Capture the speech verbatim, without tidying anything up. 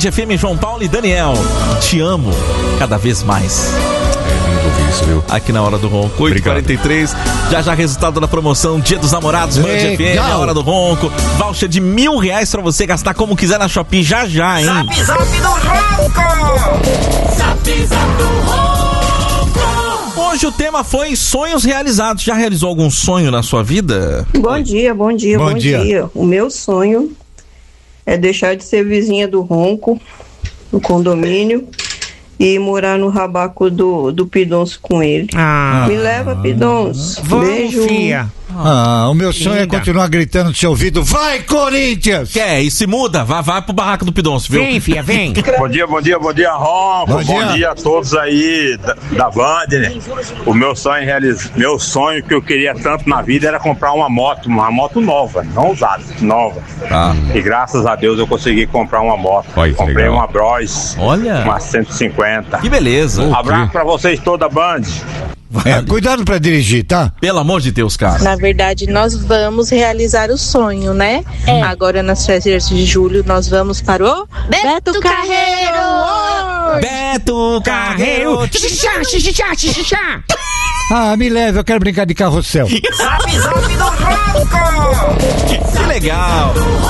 F M, João Paulo e Daniel. Te amo cada vez mais. Isso, viu? Aqui na Hora do Ronco, oito e quarenta e três. Já já resultado da promoção Dia dos Namorados, Band F M, a Hora do Ronco. Voucher de mil reais pra você gastar como quiser na Shopee já já, hein? Zap, zap do Ronco! Zap, zap do Ronco! Hoje o tema foi sonhos realizados. Já realizou algum sonho na sua vida? Bom dia, bom dia, bom, Bom dia. dia. O meu sonho é deixar de ser vizinha do Ronco, no condomínio, e morar no rabaco do, do Pidonço com ele. Ah, Me leva, Pidonço. vamos, Beijo. fia. Ah, o meu sonho Linda. é continuar gritando no seu ouvido: vai, Corinthians! Quer? E se muda? Vai, vai pro barraco do Pidonço, viu? Vem, fia, vem. Bom dia, bom dia, bom dia, Ronco. Bom Bom, dia. dia a todos aí da, da Band, né? O meu sonho realiz... meu sonho que eu queria tanto na vida era comprar uma moto, uma moto nova, não usada, nova. Ah. E graças a Deus eu consegui comprar uma moto. Olha que Comprei legal. uma Bros, Olha. uma cento e cinquenta. Que beleza. Oh. Abraço pra vocês toda, Band. É, cuidado pra dirigir, tá? Pelo amor de Deus, cara. Na verdade, nós vamos realizar o sonho, né? Agora, nas férias de julho, nós vamos para o Beto, Beto Carreiro! Beto Carreiro. Carreiro. Xixixá, xixixá, xixixá. Ah, me leve, eu quero brincar de carrossel. Zap, zap do Ronco! Que legal.